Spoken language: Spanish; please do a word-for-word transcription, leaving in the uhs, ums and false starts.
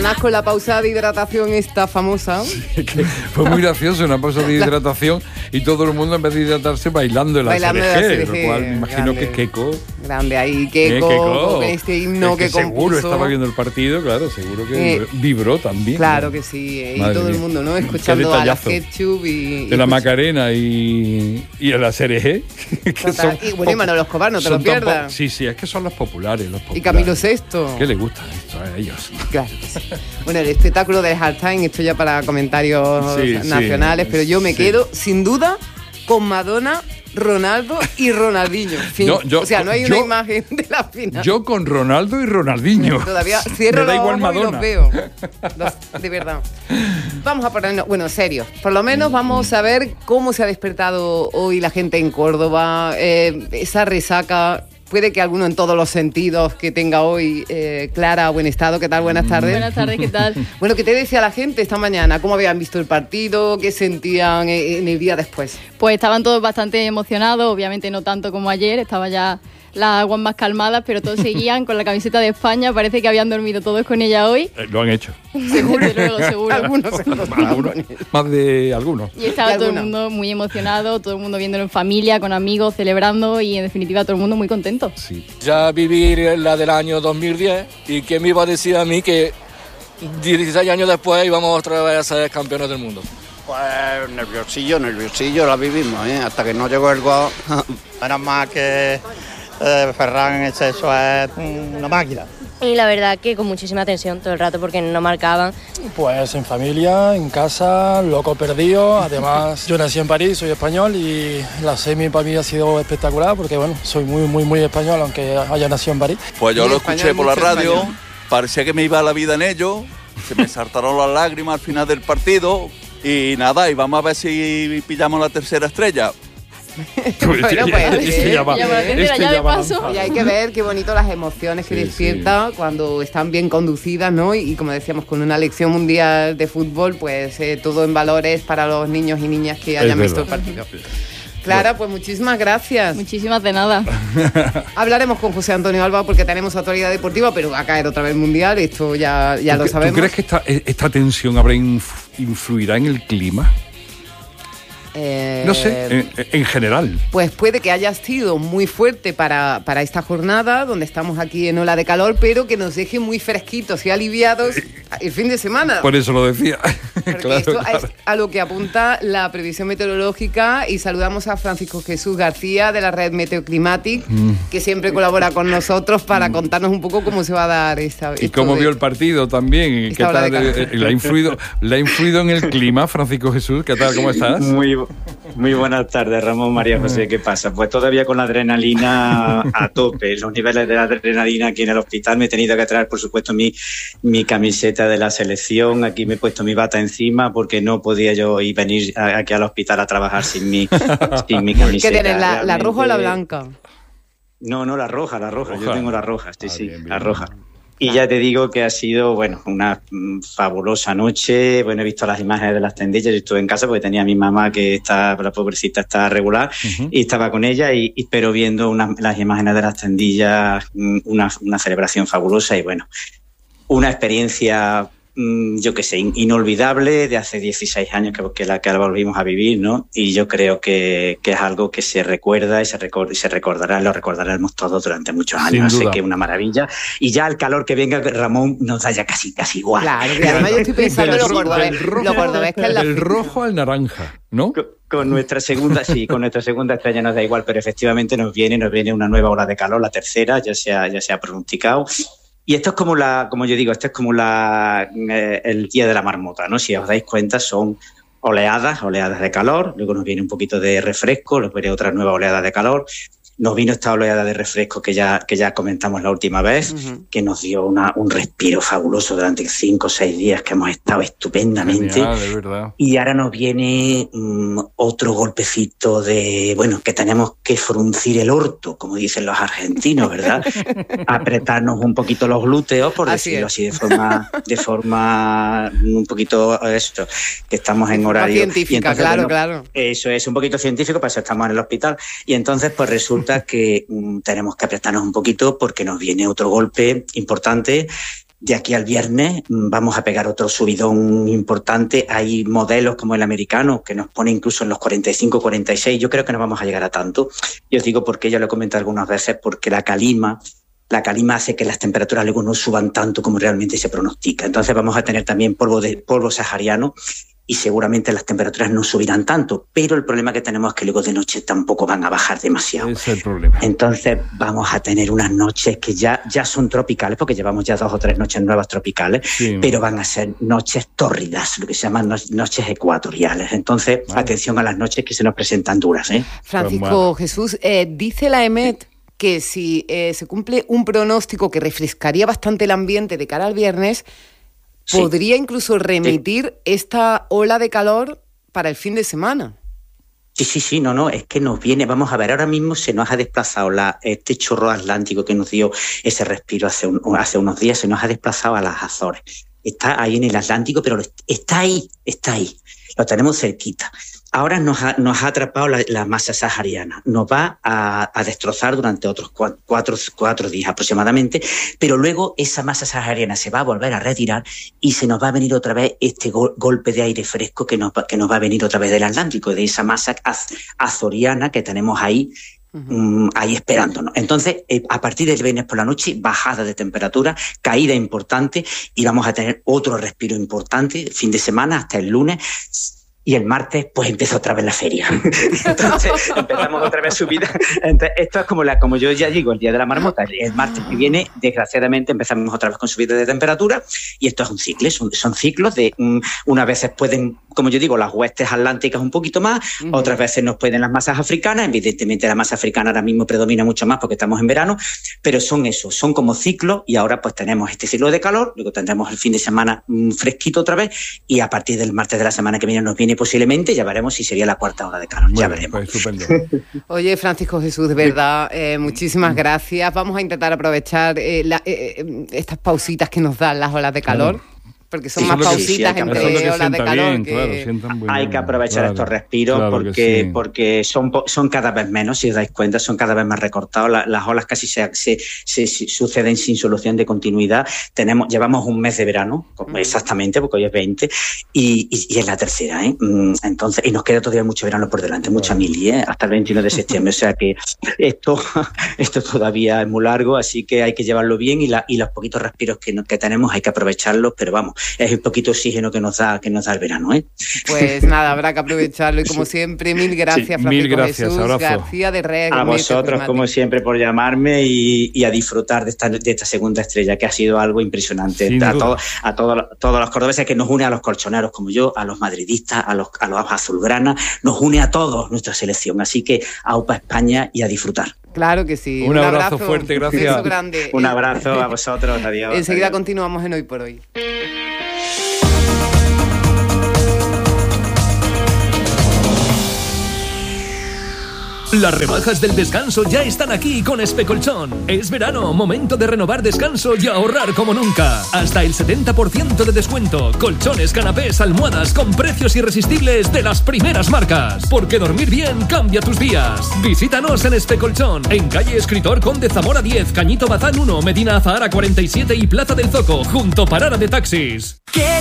Con la pausa de hidratación esta famosa. Sí, que fue muy gracioso, una pausa de hidratación y todo el mundo en vez de hidratarse bailando en la C R G, lo cual me imagino grande, que Keiko. Grande ahí, Keiko, eh, Keiko con este himno es que, que seguro compuso. Estaba viendo el partido, claro, seguro que eh, vibró también. Claro ¿no? que sí, eh, y Madre todo mía. el mundo, ¿no? Escuchando a la Ketchup y... De la Macarena y, y a la C R G. Que son y bueno, y Manolo Escobar, no te lo pierdas. Sí, sí, es que son los populares, los populares. Y Camilo Sesto. ¿Qué les gusta esto a ellos? Claro. Bueno, el espectáculo del halftime, esto ya para comentarios sí, nacionales, sí, pero yo me sí. quedo, sin duda, con Madonna, Ronaldo y Ronaldinho. Fin. No, yo, o sea, no hay yo, una imagen de la final. Yo con Ronaldo y Ronaldinho. Todavía cierro los ojos y los veo. Los, de verdad. Vamos a ponernos, bueno, serio. Por lo menos vamos a ver cómo se ha despertado hoy la gente en Córdoba. Eh, esa resaca... Puede que alguno en todos los sentidos que tenga hoy eh, Clara, buen estado. ¿Qué tal? Buenas tardes. Buenas tardes, ¿qué tal? Bueno, ¿qué te decía la gente esta mañana? ¿Cómo habían visto el partido? ¿Qué sentían en el día después? Pues estaban todos bastante emocionados, obviamente no tanto como ayer, estaba ya las aguas más calmadas, pero todos seguían con la camiseta de España, parece que habían dormido todos con ella hoy. Eh, lo han hecho. Seguro, desde luego, seguro. Algunos, algunos más de algunos. Y estaba todo el mundo muy emocionado, todo el mundo viéndolo en familia, con amigos, celebrando y en definitiva todo el mundo muy contento. Sí. Ya viví la del año dos mil diez y ¿quién me iba a decir a mí que dieciséis años después íbamos otra vez a ser campeones del mundo? Pues nerviosillo, nerviosillo, la vivimos, ¿eh? Hasta que no llegó el gol. Menos mal que eh, Ferran en exceso es una máquina. Y la verdad que con muchísima tensión todo el rato porque no marcaban. Pues en familia, en casa, loco perdido. Además, yo nací en París, soy español y la semi para mí ha sido espectacular porque, bueno, soy muy, muy, muy español, aunque haya nacido en París. Pues yo lo escuché por la radio, español. Parecía que me iba la vida en ello, se me saltaron las lágrimas al final del partido y nada, y vamos a ver si pillamos la tercera estrella. Bueno, pues, este ya va, este ya ya paso. Y hay que ver qué bonito las emociones que sí, despierta sí. cuando están bien conducidas, ¿no? Y, y como decíamos, con una lección mundial de fútbol, pues eh, todo en valores para los niños y niñas que hayan es visto verdad. el partido. Clara, pues muchísimas gracias. Muchísimas de nada. Hablaremos con José Antonio Alba porque tenemos actualidad deportiva, pero va a caer otra vez mundial, esto ya, ya lo sabemos. ¿Tú crees que esta, esta tensión habrá influirá en el clima? Eh, no sé, en, en general. Pues puede que haya sido muy fuerte para, para esta jornada, donde estamos aquí en ola de calor, pero que nos deje muy fresquitos y aliviados el fin de semana. Por eso lo decía. Claro, esto claro. es a lo que apunta la previsión meteorológica y saludamos a Francisco Jesús García de la red Meteoclimatic, mm. que siempre colabora con nosotros para mm. contarnos un poco cómo se va a dar esta... Y cómo vio el partido también. ¿Qué tal? ¿Le ha influido, ¿Le ha influido en el clima, Francisco Jesús? ¿Qué tal? ¿Cómo estás? Muy Muy buenas tardes, Ramón, María José, ¿qué pasa? Pues todavía con la adrenalina a tope, los niveles de la adrenalina aquí en el hospital. Me he tenido que traer, por supuesto, mi, mi camiseta de la selección, aquí me he puesto mi bata encima porque no podía yo ir venir aquí al hospital a trabajar sin mi, sin mi camiseta. ¿Qué tienes, la, la roja o la blanca? No, no, la roja, la roja, roja. Yo tengo la roja, sí, ah, sí, bien, bien. la roja. Y ya te digo que ha sido, bueno, una fabulosa noche. Bueno, he visto las imágenes de las tendillas. Yo estuve en casa porque tenía a mi mamá que está, la pobrecita está regular, uh-huh. y estaba con ella, y, y pero viendo una, las imágenes de las tendillas, una, una celebración fabulosa y bueno, una experiencia, yo qué sé, inolvidable de hace dieciséis años que, que la que la volvimos a vivir, ¿no? Y yo creo que, que es algo que se recuerda y se, record, y se recordará, lo recordaremos todos durante muchos años. Así que es una maravilla. Y ya el calor que venga, Ramón, nos da ya casi, casi igual. Claro, y además yo estoy pensando en lo cordobés. Lo cordobés que es la del rojo al naranja, ¿no? Con, con nuestra segunda, sí, con nuestra segunda estrella nos da igual, pero efectivamente nos viene, nos viene una nueva ola de calor, la tercera, ya se ha, ya se ha pronosticado. Y esto es como la, como yo digo, esto es como la, eh, el día de la marmota, ¿no? Si os dais cuenta, son oleadas, oleadas de calor, luego nos viene un poquito de refresco, luego viene otra nueva oleada de calor. Nos vino esta oleada de refresco que ya, que ya comentamos la última vez, uh-huh. que nos dio una, un respiro fabuloso durante cinco o seis días que hemos estado estupendamente. Genial, de verdad. Y ahora nos viene um, otro golpecito de, bueno, que tenemos que fruncir el orto, como dicen los argentinos, ¿verdad? Apretarnos un poquito los glúteos, por así decirlo es. así, de forma, de forma un poquito esto, que estamos en horario... Científica, entonces, claro, bueno, claro. Eso es un poquito científico, para eso estamos en el hospital. Y entonces, pues resulta que um, tenemos que apretarnos un poquito porque nos viene otro golpe importante de aquí al viernes vamos a pegar otro subidón importante. Hay modelos como el americano que nos pone incluso en los cuarenta y cinco, cuarenta y seis. Yo creo que no vamos a llegar a tanto. Yo os digo porque ya lo he comentado algunas veces, porque la calima, la calima hace que las temperaturas luego no suban tanto como realmente se pronostica. Entonces vamos a tener también polvo de polvo sahariano y seguramente las temperaturas no subirán tanto, pero el problema que tenemos es que luego de noche tampoco van a bajar demasiado. Ese es el problema. Entonces vamos a tener unas noches que ya, ya son tropicales, porque llevamos ya dos o tres noches nuevas tropicales, sí, pero van a ser noches tórridas, lo que se llaman no, noches ecuatoriales. Entonces, vale, atención a las noches que se nos presentan duras, ¿eh? Francisco bueno. Jesús, eh, dice la E M E T que si eh, se cumple un pronóstico que refrescaría bastante el ambiente de cara al viernes, sí, podría incluso remitir sí. esta ola de calor para el fin de semana. Sí, sí, sí, no, no, es que nos viene, vamos a ver, ahora mismo se nos ha desplazado la, este chorro atlántico que nos dio ese respiro hace, un, hace unos días, se nos ha desplazado a las Azores. Está ahí en el Atlántico, pero está ahí, está ahí, lo tenemos cerquita. Ahora nos ha, nos ha atrapado la, la masa sahariana, nos va a, a destrozar durante otros cuatro, cuatro, cuatro días aproximadamente, pero luego esa masa sahariana se va a volver a retirar y se nos va a venir otra vez este gol, golpe de aire fresco que nos, que nos va a venir otra vez del Atlántico, de esa masa az, azoriana que tenemos ahí, uh-huh. um, ahí esperándonos. Entonces, eh, a partir del viernes por la noche, bajada de temperatura, caída importante y vamos a tener otro respiro importante, fin de semana hasta el lunes. Y el martes, pues empieza otra vez la feria. Entonces, empezamos otra vez subida. Entonces, esto es como la, como yo ya digo, el día de la marmota. El martes que viene, desgraciadamente, empezamos otra vez con subida de temperatura. Y esto es un ciclo, son, son ciclos de, um, unas veces pueden, como yo digo, las huestes atlánticas un poquito más, uh-huh. otras veces nos pueden las masas africanas. Evidentemente, la masa africana ahora mismo predomina mucho más porque estamos en verano, pero son eso, son como ciclos. Y ahora, pues tenemos este ciclo de calor, luego tendremos el fin de semana um, fresquito otra vez. Y a partir del martes de la semana que viene nos viene posiblemente, ya veremos si sería la cuarta hora de calor, bueno, ya veremos. Pues estupendo. Oye, Francisco Jesús, de verdad, eh, muchísimas gracias. Vamos a intentar aprovechar eh, la, eh, estas pausitas que nos dan las olas de calor. Claro. Porque son sí, más pausitas sí, entre sí, olas de calor. Bien, que... claro, hay que aprovechar claro, estos respiros claro porque, sí. porque son, son cada vez menos, si os dais cuenta, son cada vez más recortados. La, las olas casi se, se, se, se suceden sin solución de continuidad. Tenemos, llevamos un mes de verano, mm. exactamente, porque hoy es veinte, y, y, y es la tercera, ¿eh? Entonces, y nos queda todavía mucho verano por delante, mucha claro. mili, ¿eh? Hasta el veintiuno de septiembre. O sea que esto, esto todavía es muy largo, así que hay que llevarlo bien y, la, y los poquitos respiros que, que tenemos hay que aprovecharlos, pero vamos, es el poquito oxígeno que nos da que nos da el verano, ¿eh? Pues nada, habrá que aprovecharlo y como siempre, mil gracias, sí, Francisco mil gracias, Jesús abrazo. García de Reg. A vosotros, como siempre, por llamarme y, y a disfrutar de esta, de esta segunda estrella, que ha sido algo impresionante. Sin a todo, a todo, todos los cordobeses, que nos une a los colchoneros como yo, a los madridistas, a los, a los azulgranas, nos une a todos nuestra selección. Así que aupa España y a disfrutar. Claro que sí. Un, Un abrazo, abrazo fuerte, gracias. Un beso grande. Un abrazo a vosotros, adiós. Enseguida adiós. Continuamos en Hoy por Hoy. Las rebajas del descanso ya están aquí con Especolchón. Es verano, momento de renovar descanso y ahorrar como nunca. Hasta el setenta por ciento de descuento. Colchones, canapés, almohadas con precios irresistibles de las primeras marcas. Porque dormir bien cambia tus días. Visítanos en Especolchón, en calle Escritor Conde Zamora diez, Cañito Bazán uno, Medina Azahara cuarenta y siete y Plaza del Zoco, junto Parada de Taxis.